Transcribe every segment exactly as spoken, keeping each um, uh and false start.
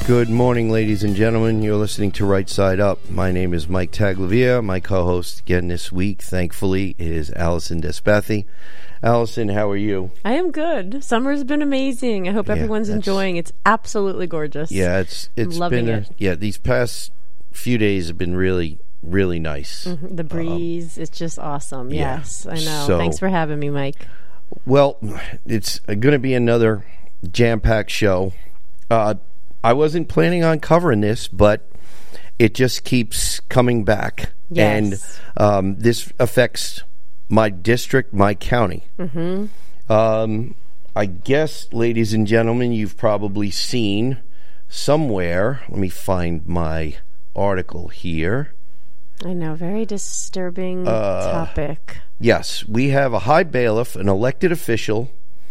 Good morning, ladies and gentlemen. You're listening to Right Side Up. My name is Mike Taglavia. My co-host again this week, thankfully, is Allison Despathi. Allison, how are you? I am good. Summer's been amazing. I hope yeah, everyone's enjoying. It's absolutely gorgeous. Yeah, it's it's loving been a, it. yeah. These past few days have been really really nice. Mm-hmm. The breeze, um, it's just awesome. Yeah. Yes, I know. So, thanks for having me, Mike. Well, it's going to be another jam-packed show. Uh, I wasn't planning on covering this, but it just keeps coming back. Yes. And um, this affects my district, my county. Mm-hmm. Um, I guess, ladies and gentlemen, you've probably seen somewhere, let me find my article here. I know, very disturbing uh, topic. Yes, we have a high bailiff, an elected official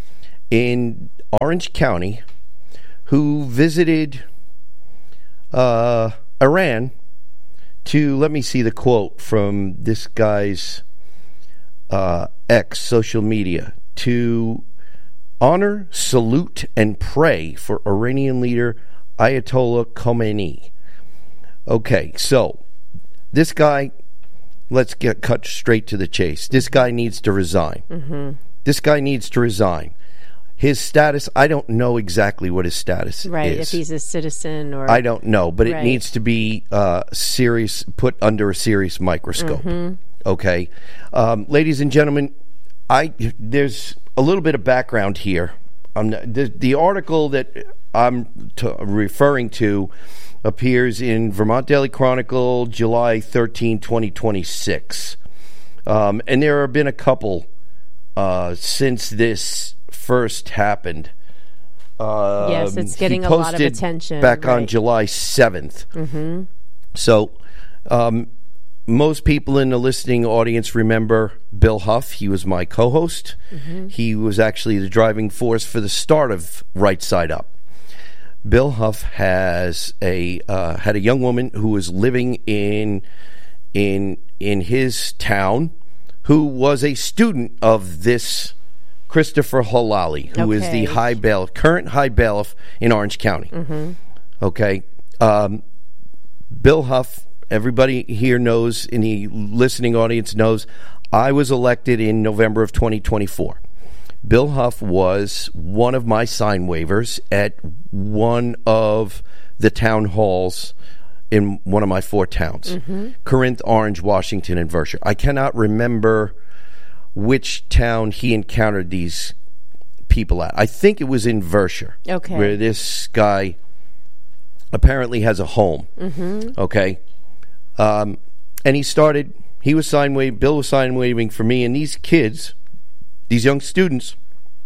in Orange County who visited uh, Iran to, let me see the quote from this guy's uh, X social media, to honor, salute, and pray for Iranian leader Ayatollah Khomeini. Okay, so this guy, let's get cut straight to the chase. This guy needs to resign. Mm-hmm. This guy needs to resign. His status, I don't know exactly what his status right, is. If he's a citizen or... I don't know, but right. it needs to be uh, serious, put under a serious microscope. Mm-hmm. Okay? Um, ladies and gentlemen, I there's a little bit of background here. Um, the, the article that I'm t- referring to appears in Vermont Daily Chronicle, July thirteenth, twenty twenty-six. Um, and there have been a couple uh, since this first happened. Um, yes, it's getting a lot of attention. Back right. on July seventh. Mm-hmm. So, um, most people in the listening audience remember Bill Huff. He was my co-host. Mm-hmm. He was actually the driving force for the start of Right Side Up. Bill Huff has a uh, had a young woman who was living in in in his town, who was a student of this Christopher Halali, who okay. is the high bailiff, current high bailiff in Orange County. Mm-hmm. Okay, um, Bill Huff. Everybody here knows, in the listening audience knows, I was elected in November of twenty twenty-four. Bill Huff was one of my sign waivers at one of the town halls in one of my four towns, mm-hmm. Corinth, Orange, Washington, and Vershire. I cannot remember which town he encountered these people at. I think it was in Vershire, okay. where this guy apparently has a home. Mm-hmm. Okay, um, and he started. He was sign waving. Bill was sign waving for me, and these kids, these young students,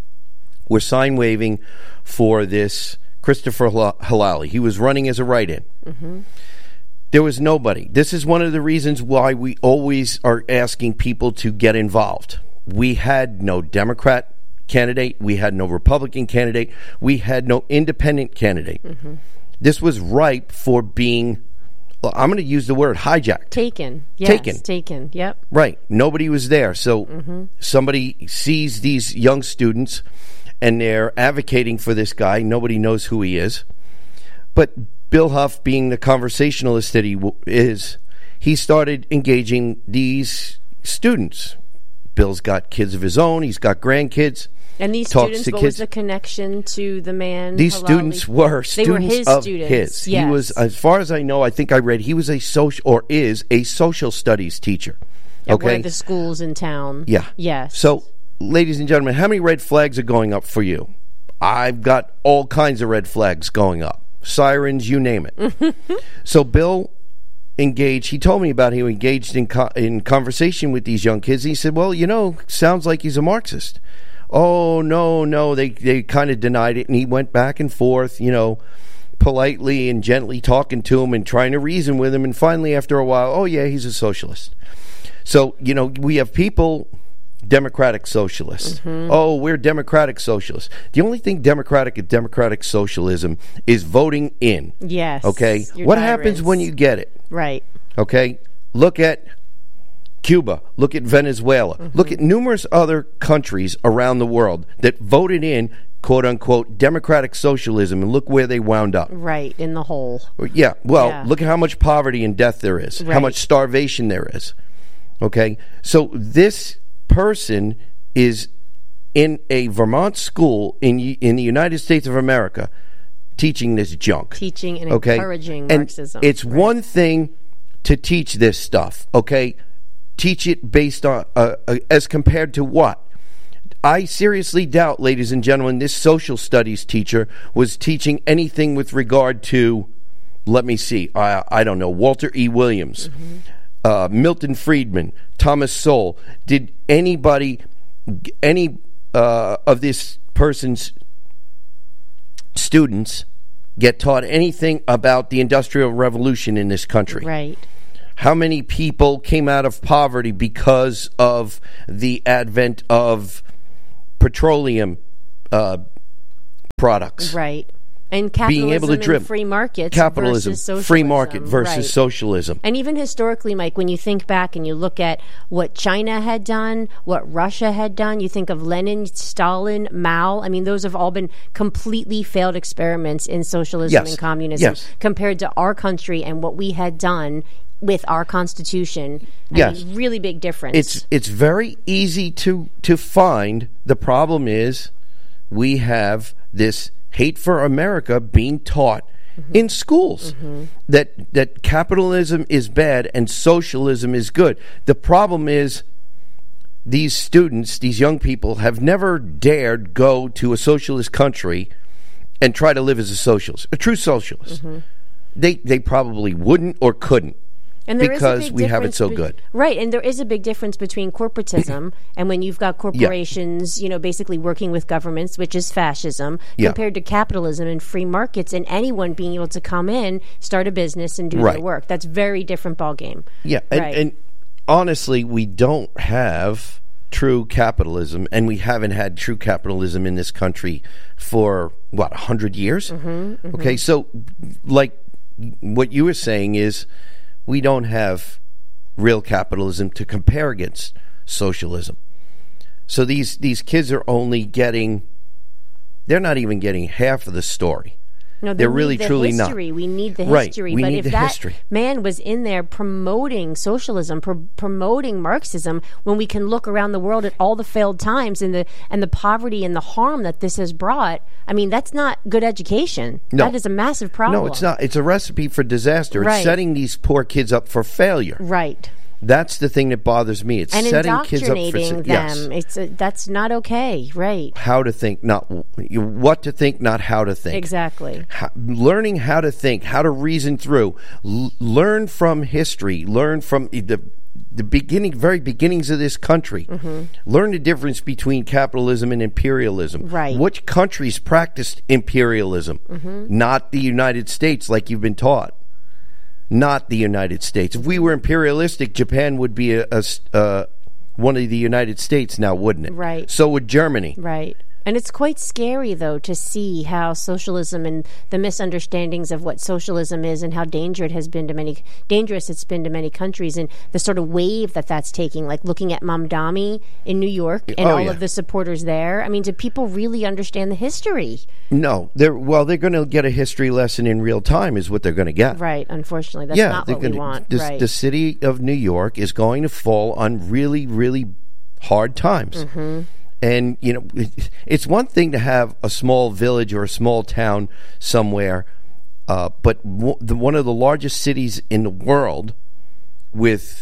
were sign waving for this Christopher Halali. He was running as a write-in. Mm-hmm. There was nobody. This is one of the reasons why we always are asking people to get involved. We had no Democrat candidate. We had no Republican candidate. We had no independent candidate. Mm-hmm. This was ripe for being, well, I'm going to use the word hijacked. Taken. Yes, taken. Taken. Yep. Right. Nobody was there. So mm-hmm. somebody sees these young students and they're advocating for this guy. Nobody knows who he is. But Bill Huff, being the conversationalist that he w- is, he started engaging these students. Bill's got kids of his own. He's got grandkids. And these students, what kids. was the connection to the man? These Halali? students were they students were his of students. his. Yes. He was, as far as I know, I think I read, he was a social, or is a social studies teacher. At okay? one of the schools in town. Yeah. Yes. So, ladies and gentlemen, how many red flags are going up for you? I've got all kinds of red flags going up. Sirens, you name it. So Bill engaged, he told me about he engaged in co- in conversation with these young kids. He said, well, you know, sounds like he's a Marxist. Oh, no, no, they, they kind of denied it, and he went back and forth, you know, politely and gently talking to him and trying to reason with him, and finally, after a while, oh, yeah, he's a socialist. So, you know, we have people... Democratic socialists. Mm-hmm. Oh, we're democratic socialists. The only thing democratic at democratic socialism is voting in. Yes. Okay? What tyrants. happens when you get it? Right. Okay? Look at Cuba. Look at Venezuela. Mm-hmm. Look at numerous other countries around the world that voted in quote unquote democratic socialism, and look where they wound up. Right, in the hole. Yeah, well, yeah. look at how much poverty and death there is, right. how much starvation there is. Okay, so this person is in a Vermont school in in the United States of America teaching this junk. Teaching and okay? encouraging and Marxism. It's right. one thing to teach this stuff, okay? Teach it based on, uh, uh, as compared to what? I seriously doubt, ladies and gentlemen, this social studies teacher was teaching anything with regard to, let me see, I, I don't know, Walter E. Williams, mm-hmm. uh, Milton Friedman, Thomas Sowell. Did anybody, any uh, of this person's students get taught anything about the Industrial Revolution in this country? Right. How many people came out of poverty because of the advent of petroleum uh, products? Right. And capitalism being able to drip, and free markets capitalism, versus socialism. Free market versus right. socialism. And even historically, Mike, when you think back and you look at what China had done, what Russia had done, you think of Lenin, Stalin, Mao. I mean, those have all been completely failed experiments in socialism yes. and communism yes. compared to our country and what we had done with our Constitution. I yes. mean, really big difference. It's it's very easy to to find. The problem is we have this hate for America being taught mm-hmm. in schools. Mm-hmm. That that capitalism is bad and socialism is good. The problem is these students, these young people, have never dared go to a socialist country and try to live as a socialist, a true socialist. Mm-hmm. They they probably wouldn't or couldn't. And there because is a big we have it so be- good. Right, and there is a big difference between corporatism and when you've got corporations, yeah. you know, basically working with governments, which is fascism, yeah. compared to capitalism and free markets and anyone being able to come in, start a business, and do right. their work. That's a very different ballgame. Yeah, and, right. and honestly, we don't have true capitalism, and we haven't had true capitalism in this country for, what, one hundred years? Mm-hmm, mm-hmm. Okay, so, like, what you were saying is, we don't have real capitalism to compare against socialism. So these these kids are only getting, they're not even getting half of the story. No, they're really the truly history. not. We need the right. history. We but need if the that history. man was in there promoting socialism, pro- promoting Marxism, when we can look around the world at all the failed times and the and the poverty and the harm that this has brought, I mean, that's not good education. No. That is a massive problem. No, it's not. It's a recipe for disaster. Right. It's setting these poor kids up for failure. Right. That's the thing that bothers me. It's and setting kids up for indoctrinating them. Yes. It's a, that's not okay. Right. How to think, not what to think, not how to think. Exactly. How, learning how to think, how to reason through. L- learn from history. Learn from the the beginning, very beginnings of this country. Mm-hmm. Learn the difference between capitalism and imperialism. Right. Which countries practiced imperialism? Mm-hmm. Not the United States, like you've been taught. Not the United States. If we were imperialistic, Japan would be a, a, uh, one of the United States now, wouldn't it? Right. So would Germany. Right. And it's quite scary, though, to see how socialism and the misunderstandings of what socialism is and how dangerous it has been to many, dangerous it's been to many countries, and the sort of wave that that's taking. Like looking at Mamdani in New York and oh, all yeah. of the supporters there. I mean, do people really understand the history? No, they're well. They're going to get a history lesson in real time, is what they're going to get. Right. Unfortunately, that's yeah, not what gonna, we want. The, right. the city of New York is going to fall on really, really hard times. Mm-hmm. And, you know, it's one thing to have a small village or a small town somewhere, uh, but w- the, one of the largest cities in the world with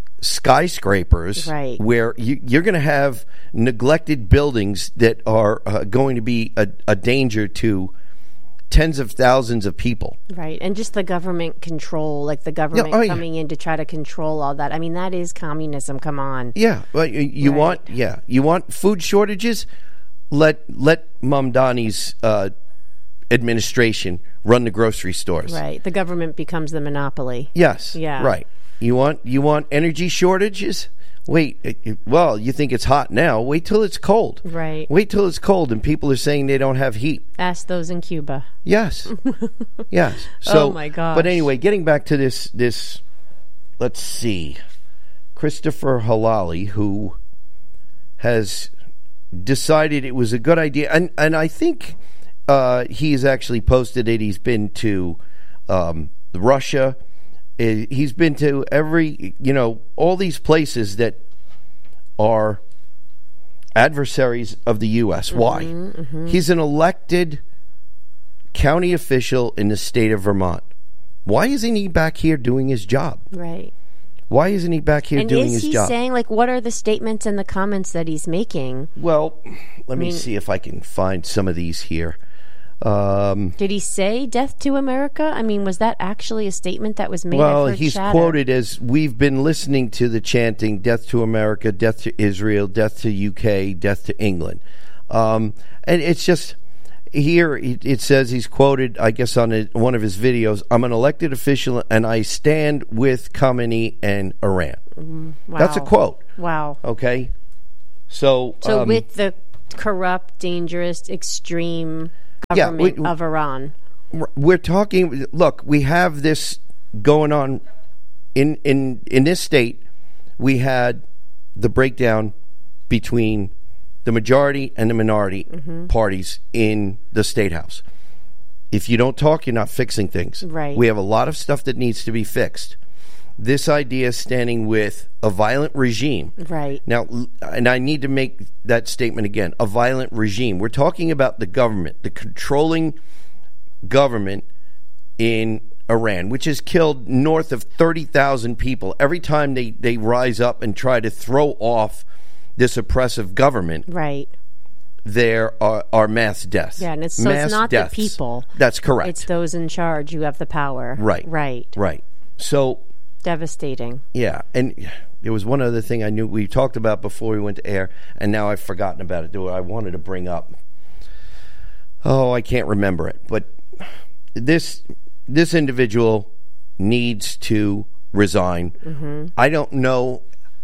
skyscrapers, right. where you, you're going to have neglected buildings that are uh, going to be a, a danger to tens of thousands of people. Right. And just the government control, like the government yeah, oh, coming yeah. in to try to control all that. I mean, that is communism. Come on. Yeah. Well, you, you right. want, yeah, you want food shortages? Let, let Mamdani's uh, administration run the grocery stores. Right. The government becomes the monopoly. Yes. Yeah. Right. You want, you want energy shortages? Wait, it, it, well, you think it's hot now. Wait till it's cold. Right. Wait till it's cold and people are saying they don't have heat. Ask those in Cuba. Yes. yes. So, oh, my gosh. But anyway, getting back to this, this, let's see, Christopher Halali, who has decided it was a good idea, and and I think uh, he's actually posted it. He's been to um, Russia. He's been to every, you know, all these places that are adversaries of the U S. Why? Mm-hmm, mm-hmm. He's an elected county official in the state of Vermont. Why isn't he back here doing his job? Right. Why isn't he back here and doing is his he job? saying, like, what are the statements and the comments that he's making? Well, let me mean- see if I can find some of these here. Um, Did he say "death to America"? I mean, was that actually a statement that was made? well, I've heard he's chatter. quoted as, "We've been listening to the chanting, death to America, death to Israel, death to U K, death to England." Um, and it's just, here it, it says he's quoted, I guess, on a, one of his videos, "I'm an elected official and I stand with Khamenei and Iran." Mm, wow. That's a quote. Wow. Okay? So, So um, with the corrupt, dangerous, extreme Yeah, government we- of Iran. we're talking, look, we have this going on in in in this state. We had the breakdown between the majority and the minority Mm-hmm. parties in the state house. If you don't talk, you're not fixing things. Right. We have a lot of stuff that needs to be fixed. This idea is standing with a violent regime. Right. Now, l- and I need to make that statement again, a violent regime. We're talking about the government, the controlling government in Iran, which has killed north of thirty thousand people. Every time they, they rise up and try to throw off this oppressive government, Right. there are, are mass deaths. Yeah, and it's, so mass it's not deaths. the people. That's correct. It's those in charge who have the power. Right. Right. Right. So, Devastating. yeah, and there was one other thing I knew we talked about before we went to air, and now I've forgotten about it. I wanted to bring up. Oh, I can't remember it. But this this individual needs to resign. Mm-hmm. I don't know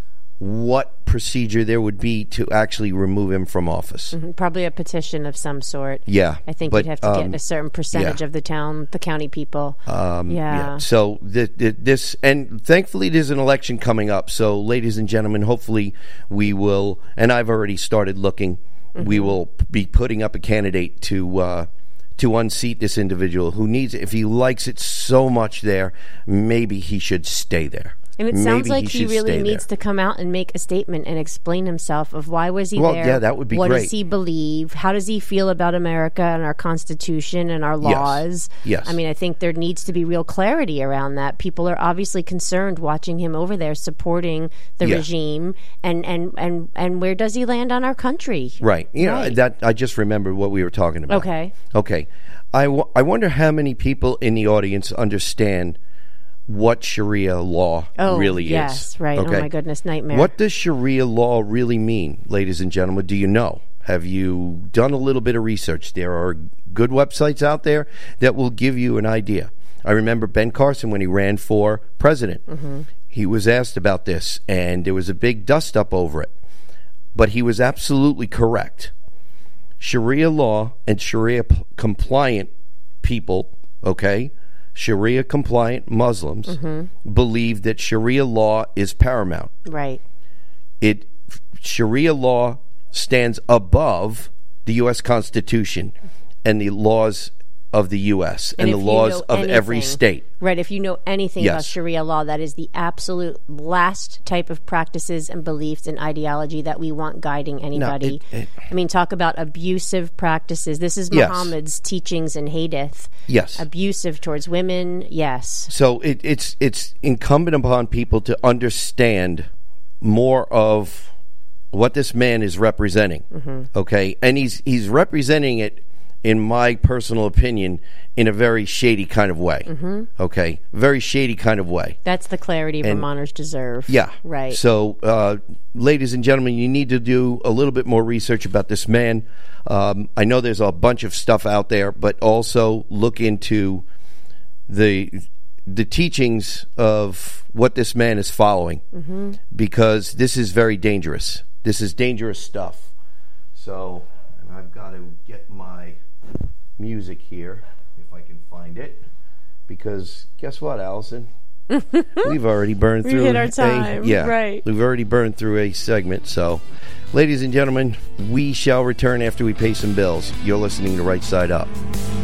what procedure there would be to actually remove him from office. Mhm. Probably a petition of some sort. Yeah, I think but, you'd have to um, get a certain percentage yeah. of the town, the county people. Um, yeah. So th- th- this, and thankfully, there's an election coming up. So, ladies and gentlemen, hopefully we will. And I've already started looking. Mm-hmm. We will be putting up a candidate to uh, to unseat this individual who needs. If he likes it so much there, maybe he should stay there. And it Maybe sounds like he, should really stay needs there. to come out and make a statement and explain himself of why was he Well, there? yeah, that would be what great. does he believe? How does he feel about America and our Constitution and our laws? Yes. I mean, I think there needs to be real clarity around that. People are obviously concerned watching him over there supporting the Yeah. regime, and, and, and, and where does he land on our country? Right. You know, Right. that I just remembered what we were talking about. Okay. Okay. I, w- I wonder how many people in the audience understand what Sharia law Oh, really yes, is. right. Okay. Oh, my goodness, nightmare. What does Sharia law really mean, ladies and gentlemen? Do you know? Have you done a little bit of research? There are good websites out there that will give you an idea. I remember Ben Carson when he ran for president. Mm-hmm. He was asked about this, and there was a big dust-up over it. But he was absolutely correct. Sharia law and Sharia-compliant people, okay, Sharia-compliant Muslims, Mm-hmm. believe that Sharia law is paramount. Right. It Sharia law stands above the U S Constitution and the laws of the U S and, And the if you laws know of every anything- state. Right. If you know anything Yes. about Sharia law, that is the absolute last type of practices and beliefs and ideology that we want guiding anybody. it- it- I mean, talk about abusive practices. This is Yes. Muhammad's teachings in Hadith. Yes. Abusive towards women. Yes. So it, it's it's incumbent upon people to understand more of what this man is representing. Mm-hmm. Okay, and he's he's representing it, in my personal opinion, in a very shady kind of way. Mm-hmm. Okay, very shady kind of way. That's the clarity Vermonters deserve. Yeah. Right. So, uh, ladies and gentlemen, you need to do a little bit more research about this man. Um, I know there's a bunch of stuff out there, but also look into the the teachings of what this man is following, Mm-hmm. because this is very dangerous. This is dangerous stuff. So, and I've got to get my music here if I can find it, because guess what, Allison? We've already burned We through hit our a- time, yeah, right. we've already burned through a segment, so Ladies and gentlemen, we shall return after we pay some bills. You're listening to Right Side Up.